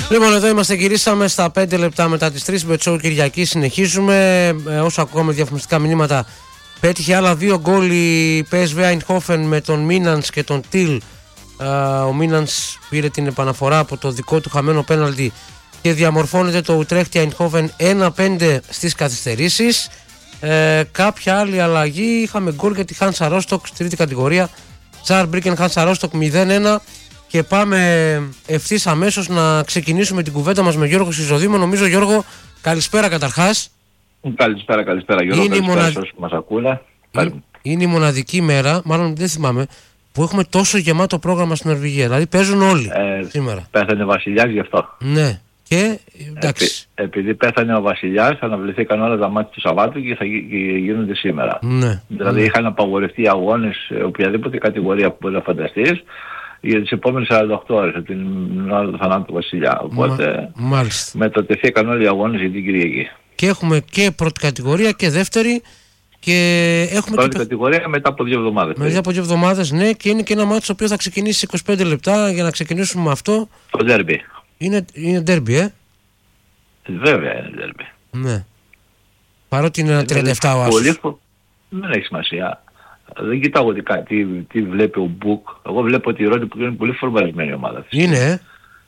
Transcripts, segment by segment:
Λοιπόν, εδώ είμαστε, γυρίσαμε στα 5 λεπτά μετά τις 3 με το Κυριακή. Συνεχίζουμε. Όσο ακούγαμε διαφημιστικά μηνύματα, πέτυχε άλλα 2 γκολ η PSV Eindhoven με τον Μίνανς και τον Τιλ. Ο Μίνανς πήρε την επαναφορά από το δικό του χαμένο πέναλτι και διαμορφώνεται το Ουτρέχτη Eindhoven 1-5 στις καθυστερήσεις. Κάποια άλλη αλλαγή, είχαμε γκολ για τη Hansa Rostock στη τρίτη κατηγορία. Saarbrücken Hansa Rostock 0-1. Και πάμε ευθύς αμέσως να ξεκινήσουμε την κουβέντα μας με Γιώργο Σιζοδήμο. Νομίζω, Γιώργο, καλησπέρα καταρχάς. Καλησπέρα Γιώργο, καλησπέρα σε όσους μας ακούνε. Είναι η μοναδική μέρα, μάλλον δεν θυμάμαι, που έχουμε τόσο γεμάτο πρόγραμμα στην Νορβηγία. Δηλαδή παίζουν όλοι σήμερα. Πέθανε ο βασιλιάς γι' αυτό. Ναι, και εντάξει. Επειδή πέθανε ο βασιλιάς, αναβληθήκαν όλα τα μάτια του Σαββάτου και θα γίνονται σήμερα. Ναι, δηλαδή είχαν απαγορευτεί αγώνες, οποιαδήποτε κατηγορία που μπορεί να φανταστείς, για τις επόμενες 48 ώρες από την ώρα του θανάτου του βασιλιά. Οπότε μετατεθήκαν όλοι οι αγώνες για την Κυριακή. Και έχουμε και πρώτη κατηγορία και δεύτερη. Και έχουμε πρώτη κατηγορία μετά από 2 εβδομάδες. Μετά από 2 εβδομάδες, ναι, και είναι και ένα μάτσο το οποίο θα ξεκινήσει 25 λεπτά για να ξεκινήσουμε με αυτό. Το ντέρμπι. Είναι ντέρμπι, Βέβαια είναι ντέρμπι. Ναι. Παρότι είναι ένα 37 ο άσος. Δεν έχει σημασία. Δεν κοιτάω τι βλέπει ο Μπουκ. Εγώ βλέπω ότι η Ρόντι που είναι πολύ φορμαρισμένη ομάδα. Είναι,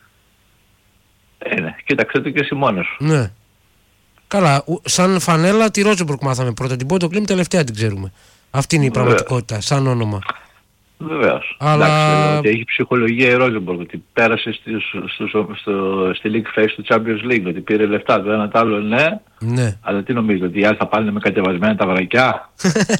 ναι. Κοίταξε το και εσύ μόνος σου. Ναι. Καλά, σαν φανέλα τη Ρότζεμπουργκ μάθαμε πρώτα. Την Πόντο Κλίμ τελευταία την ξέρουμε. Αυτή είναι η πραγματικότητα, σαν όνομα. Βεβαίως. Αλλά... Εντάξει, ότι έχει ψυχολογία η Ρότζεμπουργκ, ότι πέρασε στη League Phase του Champions League, ότι πήρε λεφτά το ένα το άλλο, ναι. Αλλά τι νομίζετε, ότι οι άλλοι θα πάνε με κατεβασμένα τα βρακιά?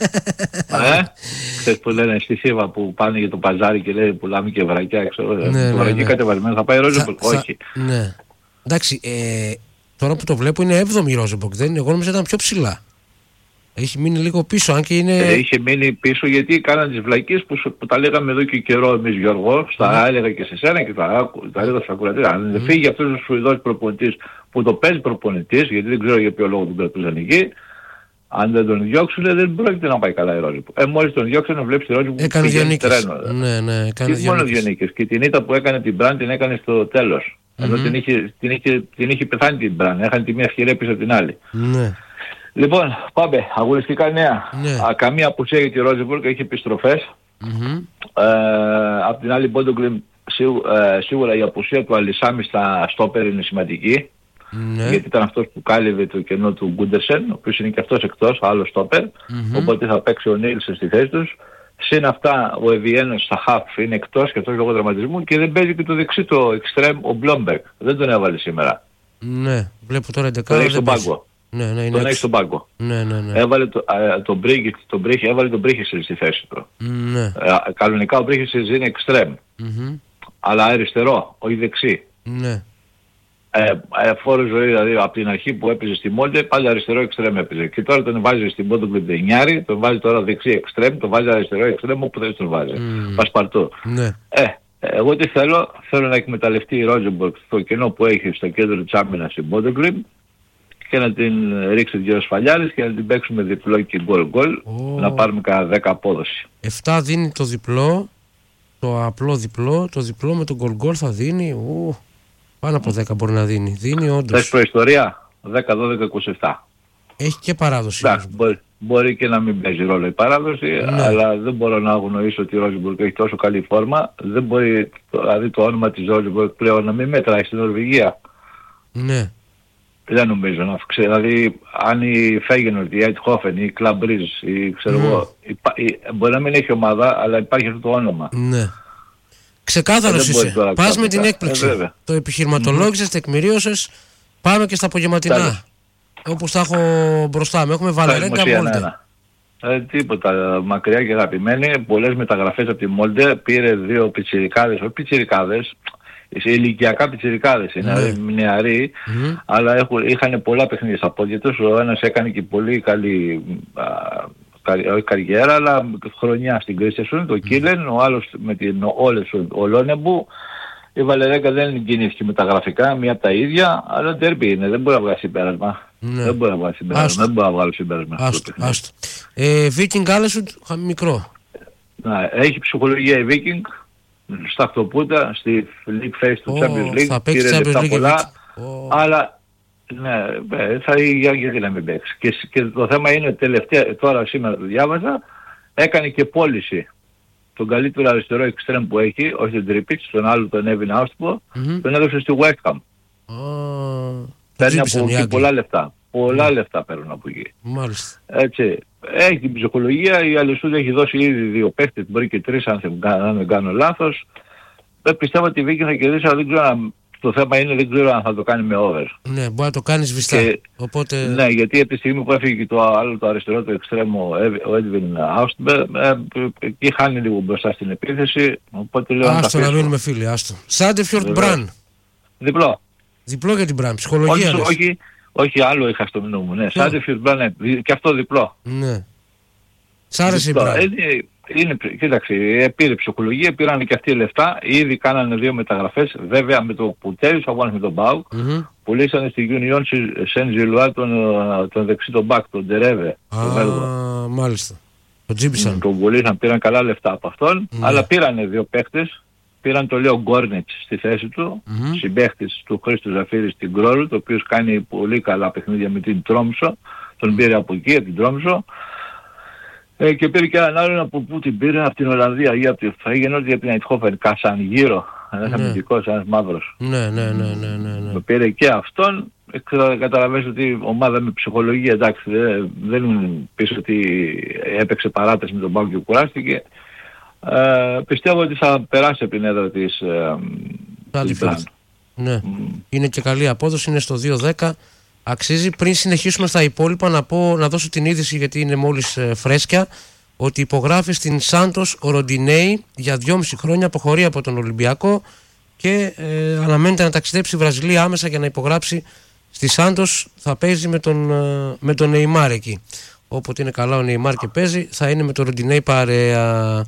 Ξέρεις που λένε στη Θήβα που πάνε για το παζάρι και λέει πουλάμε και βρακιά, ξέρω. Το βρακί κατεβασμένο θα πάει η Ρότζεμπουργκ? Όχι. Ναι. Εντάξει, τώρα που το βλέπω είναι 7η η Ρότζεμπουργκ, δεν είναι? Εγώ νόμιζα ήταν πιο ψηλά. Έχει μείνει λίγο πίσω, αν και είναι... Είχε μείνει πίσω γιατί κάναν τις βλακίες που τα λέγαμε εδώ και καιρό εμείς, Γιώργο. Στα έλεγα και σε σένα και τα έλεγα στα κουρατήρια. Αν δεν φύγει αυτός ο Σουηδός προπονητής που το παίζει προπονητής, γιατί δεν ξέρω για ποιο λόγο τον κρατούσαν εκεί, αν δεν τον διώξουν δεν πρόκειται να πάει καλά η Ρότζεμπουργκ. Μόλις τον διώξουν βλέπεις τη Ρότζεμπουργκ που πήγαινε τρένο. Ναι, έκανε μόνο 2 νίκες. Και την ήττα που έκανε την Μπραν την έκανε στο τέλος. Ενώ την είχε πεθάνει την Μπραν. Έχανε τη μία ευκαιρία πίσω από την άλλη. Ναι. Λοιπόν, πάμε. Αγωνιστικά νέα. Ναι. Καμία απουσία για τη Ρότζεμπουργκ, έχει επιστροφές. Απ' την άλλη, Μπόντογκλιμ, σίγουρα η απουσία του Αλισάμι στα στόπερ είναι σημαντική. Ναι. Γιατί ήταν αυτός που κάλυβε το κενό του Γκούντερσεν, ο οποίος είναι και αυτός εκτός, άλλο στόπερ. Οπότε θα παίξει ο Νίλσεν στη θέση τους. Συν αυτά, ο Εβιένος στα χαφ είναι εκτός και αυτός λόγω τραυματισμού και δεν παίζει και το δεξί το εξτρέμ ο Μπλόμπεργκ. Δεν τον έβαλε σήμερα. Ναι, βλέπω τώρα 11. Τον έχει στον πάγκο. Ναι, τον έχει στον πάγκο. Ναι. Έβαλε τον Μπρίχεσελ στη θέση του. Ναι. Κανονικά ο Μπρίχεσελ είναι εξτρέμ. Αλλά αριστερό, όχι δεξί. Ναι. Φόρο ζωή, δηλαδή από την αρχή που έπαιζε στη Μόλτε, πάλι αριστερό εξτρέμ έπαιζε. Και τώρα τον βάζει στην Μπόντογκλιμ Ντενιάρη, τον βάζει τώρα δεξί εξτρέμ, τον βάζει αριστερό εξτρέμ όπου δεν τον βάζει. Πασπαρτό. Ναι. Εγώ τι θέλω να εκμεταλλευτεί η Ρότζεμπουργκ το κενό που έχει στο κέντρο της άμυνας στην Μπόντογκλιμ και να την ρίξει 2 σφαλιάρες και να την παίξουμε διπλό και γκολ, να πάρουμε κανένα 10 απόδοση. 7 δίνει το διπλό, το απλό διπλό, το διπλό με τον γκολ θα δίνει, πάνω από 10 μπορεί να δίνει. Δίνει όντως. Θες προϊστορία, 10, 12, 27. Έχει και παράδοση. Μπορεί και να μην παίζει ρόλο η παράδοση, αλλά δεν μπορώ να αγνοήσω ότι η Ρότζεμπουργκ έχει τόσο καλή φόρμα. Δεν μπορεί δηλαδή το όνομα της Ρότζεμπουργκ πλέον να μην μετράει στην Νορβηγία. Ναι. Δεν νομίζω να δηλαδή αν η Φέγενορντ, η Eindhoven, η Club Brugge, η ξέρω εγώ, μπορεί να μην έχει ομάδα, αλλά υπάρχει αυτό το όνομα. Ναι. Ξεκάθαρος είσαι. Πας με την έκπληξη. Το επιχειρηματολόγησες, τεκμηρίωσες. Πάμε και στα απογευματινά. Όπως τα έχω μπροστά μου. Έχουμε Βαλερέγκα Μόλντε. Τίποτα. Μακριά και αγαπημένη. Πολλές μεταγραφές από τη Μόλντε. Πήρε 2 πιτσιρικάδες. Όχι πιτσιρικάδες. Ηλικιακά πιτσιρικάδες. Είναι νεαροί. Αλλά είχαν πολλά παιχνίδια στα πόδια τους. Ο ένας έκανε και πολύ καλή όχι καριέρα, αλλά χρονιά στην Κρίστεσον, το Κίλεν, ο άλλος με την Όλεσον, ο Λόνεμπου. Η Βαλερέγκα δεν κινήθηκε μεταγραφικά, μία από τα ίδια, αλλά ντέρμπι είναι, δεν μπορεί να βγάλει συμπέρασμα. Δεν μπορεί να βγάλει συμπέρασμα. Βίκινγκ Άλεσουντ, μικρό. Έχει ψυχολογία η Βίκινγκ, στα αυτοπούτα, στη League Phase του Champions League, θα παίξει πήρε λεπτά πολλά, αλλά ναι, γιατί να μην παίξει. Και το θέμα είναι τώρα σήμερα το διάβαζα, έκανε και πώληση τον καλύτερο αριστερό εξτρέμ που έχει, όχι τον Τριπίτς, τον άλλο τον Έβιν Άουστπο, τον έδωσε στη West Ham. Παίρνει από εκεί πολλά λεφτά. Πολλά λεφτά παίρνουν από εκεί. Μάλιστα. Έτσι. Έχει την ψυχολογία, η Αλεσούδη έχει δώσει ήδη 2 παίχτες, μπορεί και 3 αν δεν κάνω λάθος. Πιστεύω ότι η Βίκη θα κερδίσει, αλλά δεν ξέρω, το θέμα είναι δεν ξέρω αν θα το κάνει με over. Ναι, μπορεί να το κάνει σβηστά. Οπότε... Ναι, γιατί από τη στιγμή που έφυγε το άλλο το αριστερό το εξτρέμο, ο Έντβιν Άουστμπερ, εκεί χάνει λίγο μπροστά στην επίθεση. Οπότε λέω άστο να μείνουμε φίλοι, άστο. Σάντεφιορντ Μπραν. Διπλό. Διπλό για την Μπραν, ψυχολογία. Όχι, άλλο είχα στο μυαλό μου. Ναι, Σάντεφιορντ Μπραν, και αυτό διπλό. Ναι. Σ' άρεσε η Μπραν. Κοίταξε, πήρε ψυχολογία, πήραν και αυτοί λεφτά, ήδη κάνανε 2 μεταγραφές, βέβαια με το που τέλειωσε ο αγώνας με τον Μπάουκ, πουλήσανε στη Union Σεν Ζιλουά τον δεξί τον Μπακ, τον Ντερέβε, τον Βέλγο. Μάλιστα. Τον Τζίμπισαν. Τον πουλήσαν, πήραν καλά λεφτά από αυτόν, αλλά πήρανε 2 παίκτες, πήραν τον Λέο Γκόρνετς στη θέση του, συμπαίχτης του Χρήστου Ζαφύρη στην Κρόλου, το οποίος κάνει πολύ καλά παιχνίδια με την Τρόμσο, τον πήρε από εκεί, από την Τρόμσο. Και πήρε και έναν άλλον από πού την πήρε, από την Ολλανδία ή από τη Φαγενότη, από την Αιτχόφεν, Κασανγύρο, ένας αμυντικός, ένας μαύρος. Ναι. Πήρε και αυτόν, καταλαβαίνεις ότι ομάδα με ψυχολογία, εντάξει, δεν πεις ότι έπαιξε παράταση με τον Πάο και κουράστηκε. Πιστεύω ότι θα περάσει από την έδρα της Πλάν. Ναι, είναι και καλή απόδοση, είναι στο 2-10. Αξίζει. Πριν συνεχίσουμε στα υπόλοιπα, να δώσω την είδηση, γιατί είναι μόλις φρέσκια, ότι υπογράφει στην Σάντος ο Ροντινέι για 2,5 χρόνια, αποχωρεί από τον Ολυμπιακό και αναμένεται να ταξιδέψει η Βραζιλία άμεσα για να υπογράψει στη Σάντος. Θα παίζει με τον Νεϊμάρ εκεί. Όποτε είναι καλά ο Νεϊμάρ και παίζει, θα είναι με τον Ροντινέι παρέα.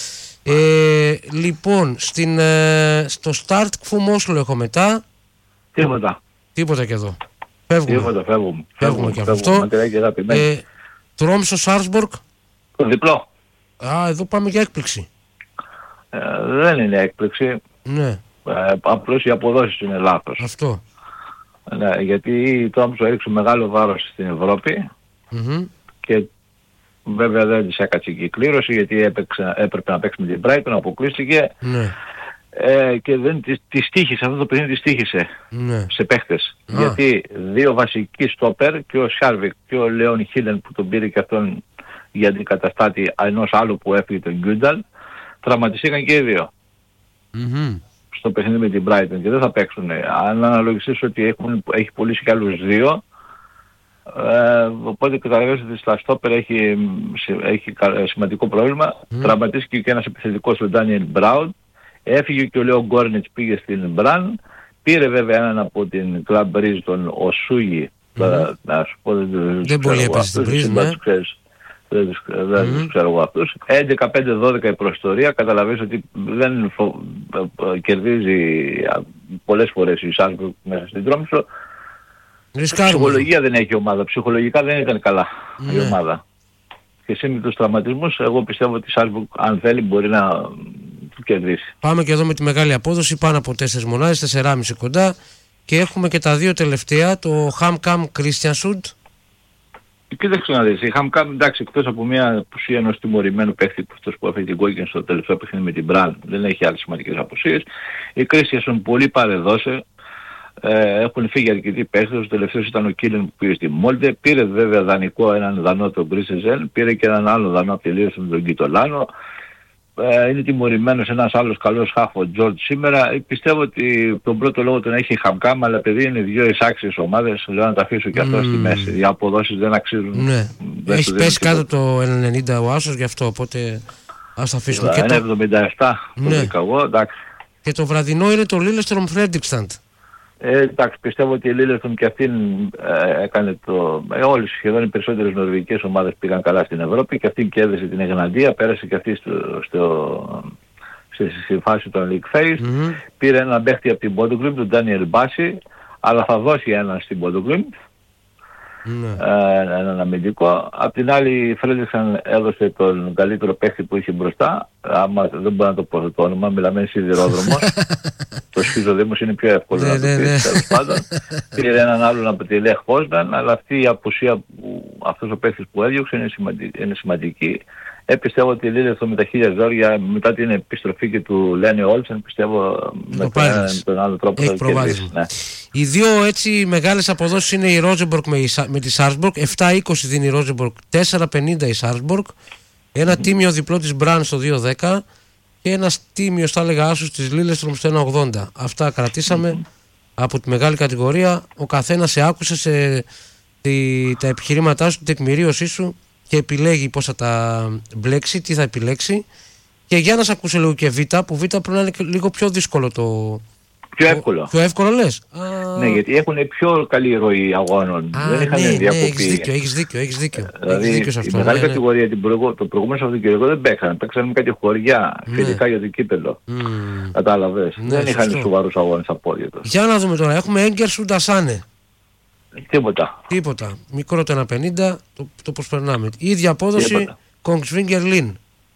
Λοιπόν, στο Start Κφουμόσλο έχω μετά. Τίποτα και εδώ. Φεύγουμε και από αυτό. Τρόμσο Σάρσμπορκ. Διπλό. Εδώ πάμε για έκπληξη. Δεν είναι έκπληξη. Ναι. Απλώς οι αποδόσεις είναι λάθος. Αυτό. Ναι, γιατί η Τρόμσο έριξε μεγάλο βάρος στην Ευρώπη και βέβαια δεν της έκατσε και η κλήρωση, γιατί έπρεπε να παίξει με την Brighton, αποκλείστηκε. Ναι. Και δεν της τύχησε, αυτό το παιχνίδι της τύχησε σε παίχτες. Γιατί 2 βασικοί στόπερ, και ο Σάρβικ και ο Λέον Χίλεν που τον πήρε και αυτόν για αντικαταστάτη ενός άλλου που έφυγε, τον Γκούνταλ, τραυματιστήκαν και οι 2 στο παιχνίδι με την Brighton και δεν θα παίξουν. Αν αναλογιστείς ότι έχει πουλήσει και άλλους 2, οπότε καταλαβαίνεις ότι στα στόπερ έχει σημαντικό πρόβλημα. Τραυματίστηκε και ένας επιθετικός, ο Ντάνιελ Μπράουν. Έφυγε και ο Λέο Γκόρνετς, πήγε στην Μπραν. Πήρε βέβαια έναν από την Club Breeze, τον Οσούγι. Να σου πω, δεν πολύ έπαιζε στην Breeze, ναι. Δεν τους ξέρω εγώ αυτούς. 11-5-12 η προστορία. Καταλαβαίνεις ότι δεν κερδίζει πολλές φορές η Σάρμπουργκ μέσα στην Τρόμσο. Ψυχολογία δεν έχει η ομάδα. Ψυχολογικά δεν ήταν καλά η ομάδα. Και εσύ με τους τραυματισμούς, εγώ πιστεύω ότι η Σάρμπουργκ, αν θέλει, μπορεί να του κερδίσει. Πάμε και εδώ με τη μεγάλη απόδοση, πάνω από 4 μονάδες, 4,5 κοντά. Και έχουμε και τα 2 τελευταία, το Χαμκάμ Κρίστιανσουντ. Κοίταξε να δεις, η Χαμκάμ, εντάξει, εκτός από μια απουσία ενός τιμωρημένου παίχτη, αυτός που έφερε την κόκκινη στο τελευταίο παιχνίδι με την Μπραν, δεν έχει άλλες σημαντικές απουσίες. Η Κρίστιανσουντ πολύ παρεδώσε. Έχουν φύγει αρκετοί παίχτες. Ο τελευταίος ήταν ο Κίλεν που πήγε στη Μόλντε. Πήρε βέβαια δανεικό έναν δανό τον Μπρίσεζεν. Πήρε και έναν άλλο δανό τελείωσε με τον Κιτολάνο. Είναι τιμωρημένος ένας άλλος καλός χάφ, ο Τζορτ σήμερα. Πιστεύω ότι τον πρώτο λόγο τον έχει η Χαμκάμ, αλλά επειδή είναι 2 εισάξιες ομάδες, λέω να τα αφήσω και αυτό στη μέση. Οι αποδόσεις δεν αξίζουν. Ναι. Έχει πέσει κάτω το 1,90 ο Άσος, γι' αυτό, οπότε ας τα αφήσουμε. 1,77 το βρήκα εγώ, εντάξει. Και το βραδινό είναι το Λίλεστρομ Φρέντικσταντ. Εντάξει, πιστεύω ότι η Λίλεστρομ και αυτήν έκανε όλες σχεδόν οι περισσότερες νορβηγικές ομάδες πήγαν καλά στην Ευρώπη και αυτήν κέρδισε την Εγναντία, πέρασε και αυτή στη φάση των League Phase. Πήρε έναν παίχτη από την Bodø Glimt, τον Daniel Bassi, αλλά θα δώσει έναν στην Bodø Glimt. έναν αμυντικό. Απ' την άλλη η Φρέντριξεν έδωσε τον καλύτερο παίχτη που είχε μπροστά. Άμα δεν μπορώ να το πω το όνομα, μιλάμε σιδηρόδρομο. Το Σχιζοδήμος είναι πιο εύκολο να το πει, τέλος πάντων. Πήρε έναν άλλον από τη Λεχ Πόσναν, αλλά αυτή η απουσία που αυτός ο παίχτης που έδιωξε είναι σημαντική. Πιστεύω ότι η Λίλε με τα 1000 ζόρια μετά την επιστροφή και του Λένι Όλσεν, πιστεύω με τον άλλο τρόπο θα το κερδίσει. Ναι. Οι δύο έτσι μεγάλες αποδόσεις είναι η Ρόζεμπορκ με τη Σάρσμπορκ. 7-20 δίνει η Ρόζεμπορκ, 4-50 η Σάρσμπορκ. Ένα τίμιο διπλό της Μπραν στο 2-10 και ένα τίμιο θα έλεγα άσους της Λίλεστρομ στο 1-80. Αυτά κρατήσαμε από τη μεγάλη κατηγορία. Ο καθένας σε άκουσε σε τα επιχειρήματά σου, την τεκμηρίωσή σου και επιλέγει πώς θα τα μπλέξει, τι θα επιλέξει. Και για να σε ακούσε λίγο και Β, που Β πρέπει να είναι λίγο πιο δύσκολο το... Πιο εύκολο. Πιο εύκολο λες. Ναι, γιατί έχουν πιο καλή ροή αγώνων. Δεν είχαν διακοπή. Έχεις δίκιο. Δηλαδή η μεγάλη κατηγορία το προηγούμενο Σαββατοκύριακο δεν παίξαν. Παίξαν με κάτι χωριά σχετικά για το κύπελλο. Κατάλαβες. Δεν είχαν σοβαρούς αγώνες από πόδια τους. Για να δούμε τώρα. Έχουμε Έγκερσου Ντασάνε. Τίποτα. Μικρό το 1,50. Το προσπερνάμε. Η ίδια απόδοση Kongsvinger Linn.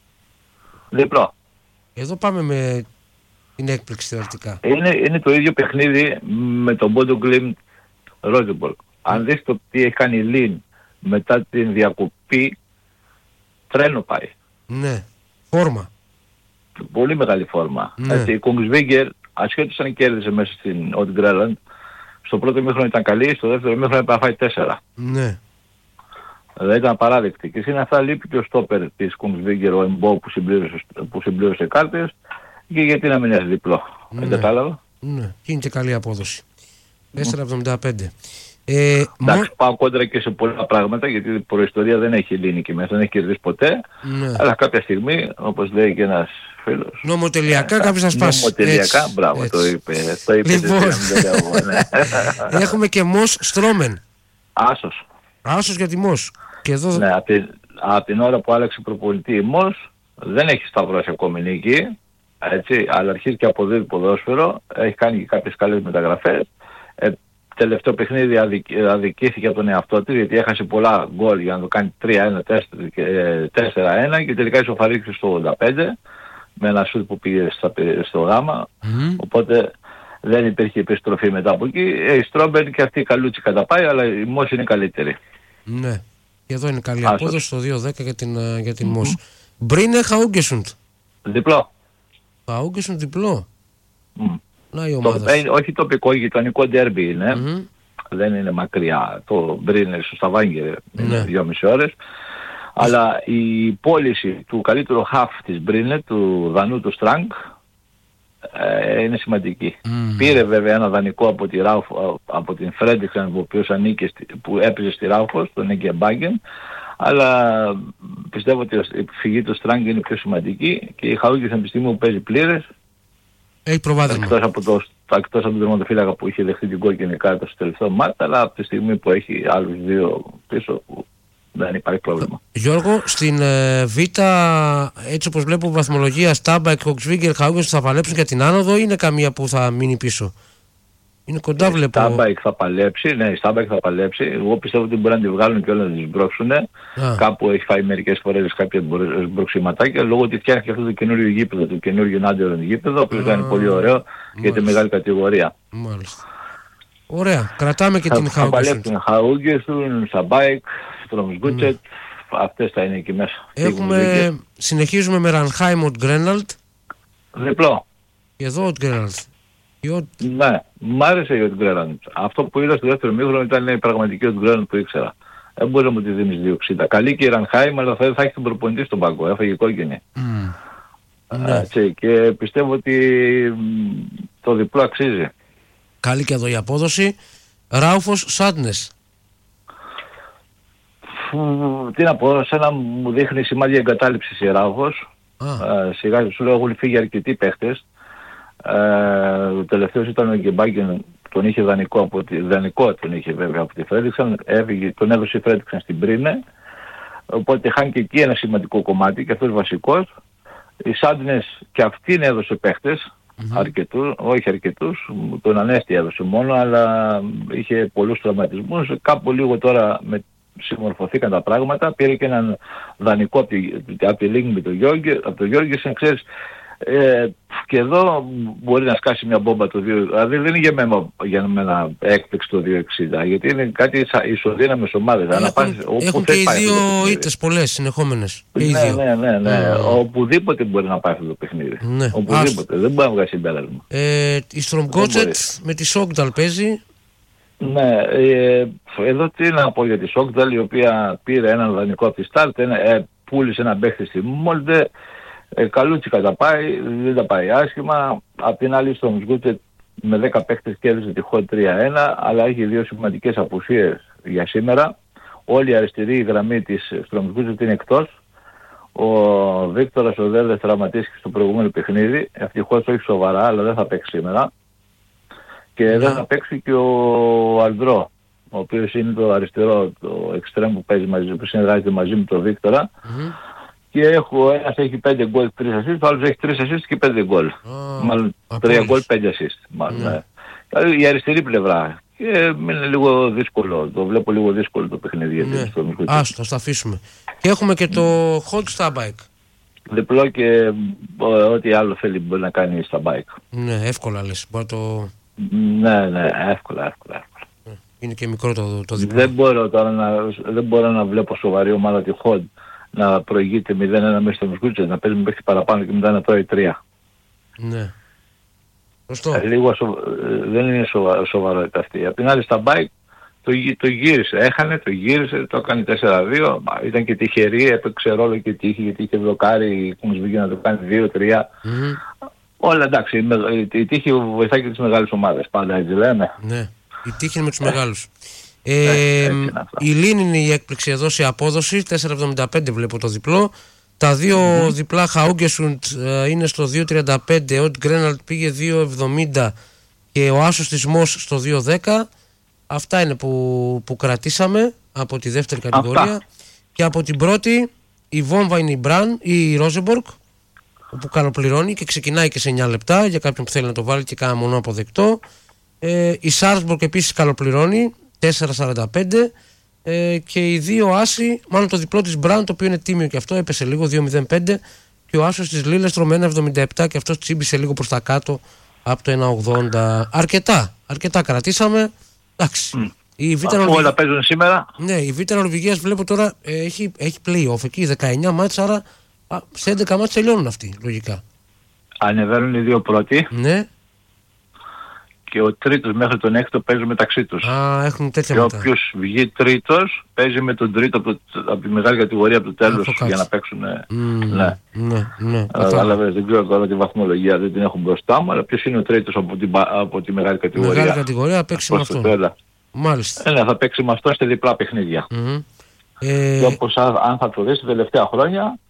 Διπλό. Εδώ πάμε με την έκπληξη θεωρητικά. Είναι το ίδιο παιχνίδι με τον Bodo Glimt Rosenborg. Αν δεις το τι έχει κάνει η Linn μετά την διακοπή, τρένο πάει. Ναι. Φόρμα. Πολύ μεγάλη φόρμα. Ναι. Έτσι, η Kongsvinger, ασχέτως αν κέρδισε μέσα στην Odd Grenland, στο πρώτο ημίχρονο ήταν καλή, στο δεύτερο ημίχρονο έπρεπε να φάει 4. Ναι. Δηλαδή ήταν απαράδεκτη. Και είναι αυτά λείπει και ο στόπερ της Kongsvinger, ο Εμπό που συμπλήρωσε κάρτες, και γιατί να μην έχει διπλό. Ναι. Δεν κατάλαβα. Ναι. Και είναι και καλή απόδοση. 4,75. Εντάξει, πάω κόντρα και σε πολλά πράγματα, γιατί η προϊστορία δεν έχει λύνει και μέσα, δεν έχει κερδίσει ποτέ. Ναι. Αλλά κάποια στιγμή, όπως λέει και ένας φίλος, νομοτελειακά κάποιος θα σπάσει. Νομοτελειακά, μπράβο, έτσι. Το είπε. Λοιπόν, ναι. Έχουμε και Μος Στρόμεν. Άσος για τη Μος. Και εδώ... Ναι, από την ώρα που άλλαξε προπονητή η Μος, δεν έχει σταυρώσει ακόμη νίκη, έτσι, αλλά αρχίζει και αποδίδει ποδόσφαιρο, έχει κάνει και κάποιες καλές μεταγραφές. Τελευταίο παιχνίδι αδικήθηκε από τον εαυτό της, γιατί έχασε πολλά γκολ για να το κάνει 3-1, 4-1 και τελικά ισοφαρίστηκε στο 85 με ένα σουτ που πήγε στο γάμα. Οπότε δεν υπήρχε επιστροφή μετά από εκεί. Η Στρόμπερν και αυτή η καλούτσι καταπάει, αλλά η Μος είναι καλύτερη. Ναι, και εδώ είναι καλή απόδοση στο 2-10 για την Μος. Μπρίνε Χαούγκεσουντ. Διπλό. Χαούγκεσουντ διπλό. Να η ομάδα. Όχι τοπικό, γειτονικό ντέρμπι είναι. Δεν είναι μακριά. Το Μπρίνε στο Σταβάγγερ είναι 2,5 ώρες. Αλλά η πώληση του καλύτερου χαφ της Μπρίνε, του Δανού του Στραγκ, είναι σημαντική. Πήρε βέβαια ένα δανεικό από την Φρέντριξεν, που έπαιζε στη Ράουφος, τον Έγκε Μπάγκεν, αλλά πιστεύω ότι η φυγή του Στραγκ είναι πιο σημαντική και η Χαούγκης από τη στιγμή που παίζει πλήρες, έχει προβάδισμα. Εκτός από τον τερματοφύλακα που είχε δεχτεί την κόκκινη κάρτα στο τελευταίο μάτι, αλλά από τη στιγμή που έχει άλλους δύο πίσω, δεν υπάρχει πρόβλημα. Γιώργο, στην Β, έτσι όπως βλέπω βαθμολογία, Στάμπακ, Kongsvinger, Χαούγκεσουντ θα παλέψουν για την άνοδο ή είναι καμία που θα μείνει πίσω? Είναι κοντά βλέπω. Η Στάμπακ θα παλέψει, ναι, η Στάμπακ θα παλέψει. Εγώ πιστεύω ότι μπορεί να τη βγάλουν και όλα να τη σμπρώξουν. Κάπου έχει φάει μερικές φορές κάποια σμπροξηματάκια, λόγω ότι φτιάχνει και αυτό το καινούριο γήπεδο, το καινούριο Νάντιον γήπεδο, που είναι πολύ ωραίο για τη μεγάλη κατηγορία. Μάλιστα. Ωραία, κρατάμε και την Χαούγκεσουντ. Θα παλέψουν Χαούγκεσουντ, Στάμπακ, Στρομσγκούτσετ, αυτές θα είναι εκεί μέσα. Συνεχίζουμε με Ρανχάιμ Οτ Γκρέναλτ. Διπλό. Και εδώ Οτ Γκρέναλτ. Ναι, μ' άρεσε η Οτ Γκρέναλτ. Αυτό που είδα στο δεύτερο μήχρονο ήταν η πραγματική Οτ Γκρέναλτ που ήξερα. Δεν μπορεί να μου τη δίνεις 2,60. Καλή και η Ρανχάιμ, αλλά θα έχει τον προπονητή στον πάγκο. Έφαγε κόκκινη. Και πιστεύω ότι το διπλό αξίζει. Καλή και εδώ η απόδοση. Ράουφος Σάντνες. Τι να πω, σαν μου δείχνει σημάδια εγκατάλειψης η Ράουφος. Σιγά σου λέω έχουν φύγει αρκετοί παίχτες. Ο τελευταίος ήταν ο Γκεμπάγκεν, τον είχε δανεικό τον είχε βέβαια από τη Φρέντριξεν, τον έδωσε η Φρέντριξεν στην Πρίνε, οπότε χάνει και εκεί ένα σημαντικό κομμάτι και αυτός βασικός. Η Σάντνες και αυτήν έδωσε παίχτες, όχι αρκετούς, τον Ανέστη έδωσε μόνο, αλλά είχε πολλούς τραυματισμούς. Κάπου λίγο τώρα συμμορφωθήκαν τα πράγματα, πήρε και έναν δανεικό από τη Λίγκ με από τον Γιώργη, ξέρεις, και εδώ μπορεί να σκάσει μια μπόμπα το 2, δηλαδή δεν είναι για μένα έκπληξη το 2.60, γιατί είναι κάτι ισοδύναμες ομάδες. Έχουν και οι δύο ήττες πολλές συνεχόμενες. Ναι. Οπουδήποτε μπορεί να πάει αυτό το παιχνίδι. Ναι. Οπουδήποτε, δεν μπορεί να βγάλει συμπέρασμα. Η Στρομγκότσετ με τη Σόγκταλ παίζει. Ναι, εδώ τι να πω για τη Σόγκταλ, η οποία πήρε έναν δανεικό από τη Στάρτ, πούλησε έναν παίχτη στη Μόλντε. Καλούτσικα τα πάει, δεν τα πάει άσχημα. Απ' την άλλη στο Μσγκούτσετ με 10 παίχτες κέρδισε τη Χολ 3-1, αλλά έχει δύο σημαντικές απουσίες για σήμερα. Όλη η αριστερή γραμμή της Στρομγκούτσετ είναι εκτός. Ο Βίκτορας ο Δέλδες τραυματίστηκε στο προηγούμενο παιχνίδι. Ευτυχώς όχι σοβαρά, αλλά δεν θα παίξει σήμερα. Και δεν θα παίξει και ο Αλντρό, ο οποίος είναι το αριστερό, το εξτρέμ που παίζει μαζί, που συνεργάζεται μαζί με τον Βίκτορα. Και ένας έχει 5 γκολ, 3 assist, ο άλλος έχει 3 assist και 5 γκολ. Μάλλον 3 γκολ, 5 assist. Η αριστερή πλευρά. Και είναι λίγο δύσκολο, το βλέπω λίγο δύσκολο το παιχνίδι. Άστο, θα το αφήσουμε. Και έχουμε και το Hot στα bike. Διπλό και ό,τι άλλο θέλει μπορεί να κάνει στα bike. Ναι, εύκολα λες. Ναι, εύκολα. Είναι και μικρό το διπλό. Δεν μπορώ να βλέπω σοβαρή ομάδα τη Hot να προηγείται 0-1 μέσα στο Μσκούτσες, να παίζει μέχρι παραπάνω και μετά να τρώει 3. Ναι. Σωστό. Δεν είναι σοβαρότητα αυτή. Απ' την άλλη στα bike το γύρισε. Έχανε, το γύρισε, το έκανε 4-2. Ήταν και τυχερή, έπαιξε ρόλο και τύχη, γιατί είχε βλοκάρει η Κομισβική να το κάνει 2-3. Όλα εντάξει, η τύχη βοηθάει και τις μεγάλες ομάδες. Πάντα έτσι λέμε. Ναι, η τύχη είναι με τους μεγάλους. Η Λίν είναι η έκπληξη εδώ σε απόδοση, 4,75 βλέπω το διπλό. Τα δύο διπλά Χαούγκεσουντ είναι στο 2,35, ο Γκρέναλτ πήγε 2,70 και ο Άσος της Μος στο 2,10. Αυτά είναι που κρατήσαμε από τη δεύτερη κατηγορία. Και από την πρώτη η βόμβα είναι η Ρόζεμπορκ, που καλοπληρώνει και ξεκινάει και σε 9 λεπτά για κάποιον που θέλει να το βάλει και κάνα μονό αποδεκτό. Η Σάρσμπορκ επίσης καλοπληρώνει 4,45 και οι δύο άσοι, μάλλον το διπλό της Μπραν, το οποίο είναι τίμιο και αυτό, έπεσε λίγο 2,05, και ο άσος της Λίλεστρο με 1,77 και αυτός τσίμπησε λίγο προς τα κάτω από το 1,80. Αρκετά κρατήσαμε. Εντάξει. Όλα παίζουν σήμερα. Ναι, η Β' Νορβηγίας βλέπω τώρα έχει play-off εκεί, 19 μάτς, άρα σε 11 μάτς τελειώνουν αυτοί, λογικά. Ανεβαίνουν οι δύο πρώτοι. Ναι. Και ο τρίτος μέχρι τον έκτο παίζουν μεταξύ τους. Έχουν τέτοια και μετά. όποιος βγει τρίτος παίζει με τον τρίτο από τη μεγάλη κατηγορία από το τέλος για να παίξουν. Ναι. Αλλά δεν ξέρω τώρα τη βαθμολογία, δεν την έχω μπροστά μου, αλλά ποιος είναι ο τρίτος από τη μεγάλη κατηγορία. Μεγάλη κατηγορία παίξει με αυτόν. Μάλιστα. Ναι, θα παίξει με αυτόν σε διπλά παιχνίδια. Και όπως αν θα το δεις τα τελευταία χρόνια,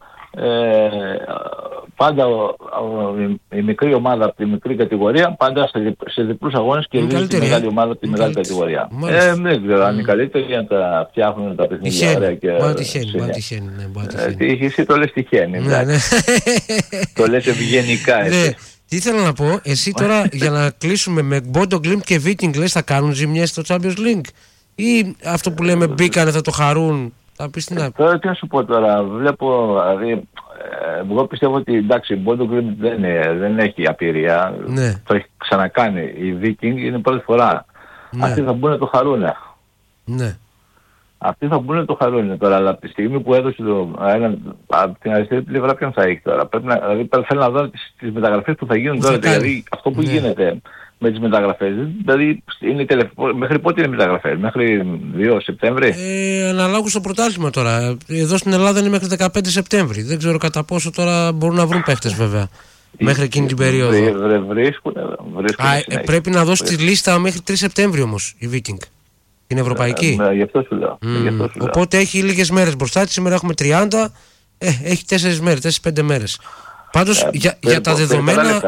πάντα η μικρή ομάδα από τη μικρή κατηγορία πάντα σε διπλούς αγώνες κερδίζει τη μεγάλη ομάδα από τη μεγάλη κατηγορία. Δεν ξέρω αν είναι καλύτερη για να τα φτιάχνουν τα παιχνίδια ωραία και τυχαίνει. Εσύ το λες τυχαίνει. Το λες ευγενικά. Τι ήθελα να πω, εσύ τώρα για να κλείσουμε με Μπόντο Γκλιμπ και Βίκινγκ, λες θα κάνουν ζημιές στο Champions League, ή αυτό που λέμε μπήκανε θα το χαρούν? Τώρα τι να σου πω τώρα, βλέπω, δηλαδή, εγώ πιστεύω ότι εντάξει, η Bodo Glimt δεν έχει απειρία, το έχει ξανακάνει. Η Viking είναι πρώτη φορά. Αυτοί θα μπουν να το χαρούνε. Αυτοί θα μπουν να το χαρούνε τώρα, αλλά από τη στιγμή που έδωσε από την αριστερή πλευρά ποιον θα έχει τώρα. Δηλαδή θέλω να δω τις μεταγραφές που θα γίνουν τώρα, δηλαδή αυτό που γίνεται με τις μεταγραφές, δηλαδή είναι μέχρι πότε είναι μεταγραφές, μέχρι 2 Σεπτέμβρη? Αναλόγως στο πρωτάθλημα τώρα. Εδώ στην Ελλάδα είναι μέχρι 15 Σεπτέμβρη. Δεν ξέρω κατά πόσο τώρα μπορούν να βρουν παίχτες βέβαια μέχρι εκείνη την περίοδο. Βρίσκουν. Πρέπει να δώσει τη λίστα μέχρι 3 Σεπτέμβρη όμως η Viking. Την ευρωπαϊκή. Γι' αυτό σου λέω. Οπότε έχει λίγες μέρες μπροστά της. Σήμερα έχουμε 30. Έχει 4 μέρες, 4-5 μέρες. Πάντως για τα δεδομένα.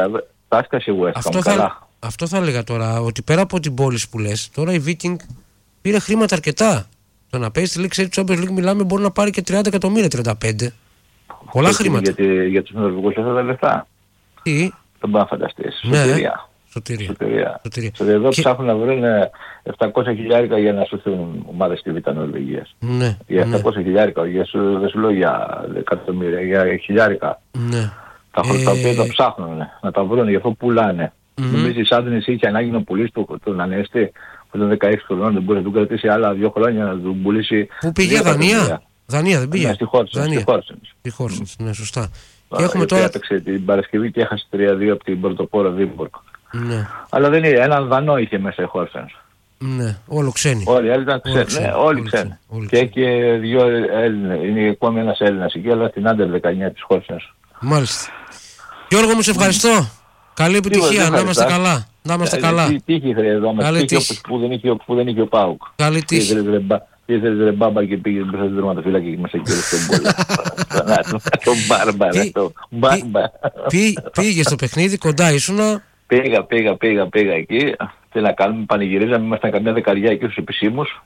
Αυτό θα έλεγα τώρα, ότι πέρα από την πόλη που λες, τώρα η Viking πήρε χρήματα αρκετά. Το να παίζει τη League του Champions League, μιλάμε, μπορεί να πάρει και 30 εκατομμύρια, 35. Πολλά χρήματα. Για τους Νορβηγούς αυτά τα λεφτά. Τι? Δεν μπορεί να φανταστείς. Σωτηρία. Εδώ ψάχνουν να βρουν 700 χιλιάρικα για να σωθούν ομάδες στη Β' Νορβηγίας. Ναι. Για 700 χιλιάρικα, δεν σου λέω για εκατομμύρια, για χιλιάρικα. Ναι. Τα οποία τα ψάχνουν να τα βρουν, γι' αυτό πουλάνε. Νομίζεις Άντρες είχε ανάγκη να πουλήσει τον Ανέστη που ήταν 16 χρονών, δεν μπορεί να του κρατήσει άλλα 2 χρόνια να του πουλήσει. Πού πήγε, Δανία? Δανία δεν πήγε. Στη Χόρσενς. Ναι, σωστά. Και έχουμε τώρα... Έπαιξε την Παρασκευή και έχασε 3-2 από την πρωτοπόρο Βίμπορκ. Ναι. Αλλά δεν είναι, έναν Δανό είχε μέσα η Χόρσενς. Ναι, όλο ξένοι. Όλοι οι άλλοι ήταν ξένοι. Ναι, όλοι ξένοι. Και 2 Έλληνες, είναι ακόμη ένας Έλληνας εκεί, αλλά στην Άντερ 19 της Χόρσενς. Μάλιστα. Γιώργο μου, σε ευχαριστώ. Καλή επιτυχία, να είμαστε καλά. Να είμαστε καλά. Τι τύχη χρειαζόμαστε, τύχη που δεν είχε ο πάουκ. Καλή τύχη. Ήθελες ρε μπάμπα και πήγες μπροστά στην τερματοφύλακα και μας έκαιρες τον πόλο. Τον Μπάρμπαρα, το Μπάρμπα. Πήγες στο παιχνίδι, κοντά ήσουνα. Πήγα εκεί. Τι να κάνουμε, πανηγυρίζαμε, ήμασταν καμιά δεκαριά εκεί στους επισήμους.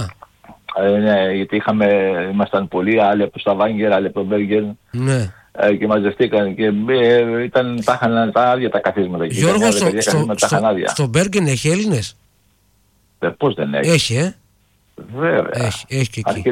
Ναι, γιατί ήμασταν πολλοί, άλλοι από το Σταβάγγερ, άλλοι από το Μπέργκερ. Ναι. Και μαζευτήκαν και τα είχαν τα άδεια τα καθίσματα εκεί. Γιώργο, στο Μπέργκερ έχει Έλληνες? Πώς δεν έχει. Έχει, Βέβαια. Έχει και εκεί.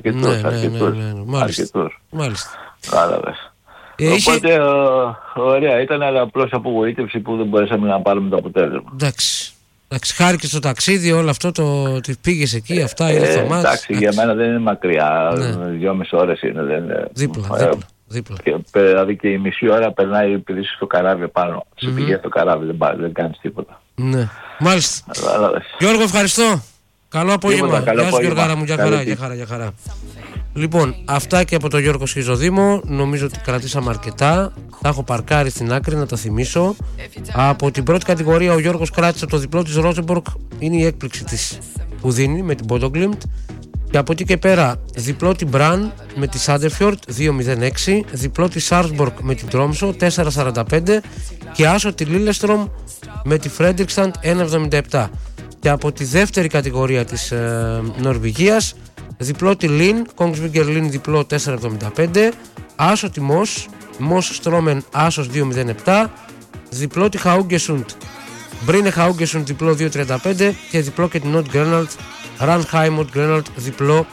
Αρκετούς. Μάλιστα. Κατάλαβες. Οπότε ωραία ήταν, αλλά απλώς απογοήτευση που δεν μπορέσαμε να πάρουμε το αποτέλεσμα. Εντάξει, χάρηκε στο ταξίδι, όλο αυτό το ότι πήγες εκεί, αυτά είναι το μάτς. Εντάξει, για μένα δεν είναι μακριά, 2,5 ώρες είναι. Δίπλα. Δηλαδή και η μισή ώρα περνάει επειδή είσαι στο καράβι πάνω. Σε πηγαίνει στο καράβι, δεν κάνεις τίποτα. Ναι, μάλιστα. Γιώργο, ευχαριστώ. Καλό απόγευμα. Γεια σου Γιώργαρα μου, για χαρά. Λοιπόν, αυτά και από τον Γιώργο Σχιζοδήμο. Νομίζω ότι κρατήσαμε αρκετά. Τα έχω παρκάρει στην άκρη, να τα θυμίσω. Από την πρώτη κατηγορία ο Γιώργος κράτησε το διπλό της Ρόζεμπορκ. Είναι η έκπληξη της που δίνει με την Μπόντογκλιμπτ. Και από εκεί και πέρα διπλό την Μπραν με τη Σάντεφιορτ 2-0-6, διπλό τη Σάρσμπορκ με την Τρόμσο 4-45 και άσο τη Λίλεστρομ με τη Φρέντρικσταντ 1-77. Και από τη δεύτερη κατηγορία της Νορβηγίας διπλό τη Λιν, Kongsvinger Lyn διπλό 4-75, άσο τη Μος Στρόμεν άσος 2-0-7, διπλό τη Χαούγκεσουντ Μπρίνε Χαούγκεσουντ διπλό 2-35 και διπλό και την Νότ Γκρέναλτ Ρανχάιμ Γκρέναλτ διπλό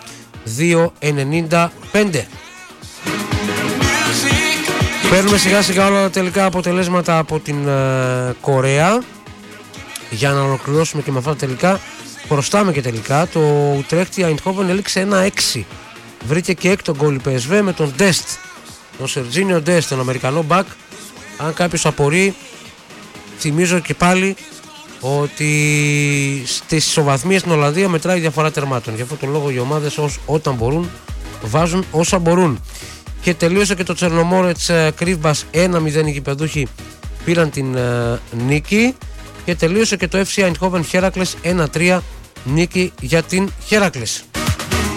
2-95. Παίρνουμε σιγά σιγά όλα τα τελικά αποτελέσματα από την Κορέα για να ολοκληρώσουμε και με αυτά τα τελικά. Χρωστάμε και τελικά. Το Ουτρέχτη Αϊντχόβεν έληξε 1-6. Βρήκε και έκτο γκολ η PSV με τον Ντεστ, τον Σερτζίνιο Ντεστ, τον Αμερικανό μπακ. Αν κάποιος απορεί, θυμίζω και πάλι ότι στις ισοβαθμίες στην Ολλανδία μετράει διαφορά τερμάτων. Γι' αυτό το λόγο οι ομάδες όταν μπορούν βάζουν όσα μπορούν. Και τελείωσε και το Τσερνομόρετς Κρύβμπας 1-0, οι γηπεδούχοι πήραν την νίκη. Και τελείωσε και το FC Eindhoven Heracles 1-3, νίκη για την Heracles.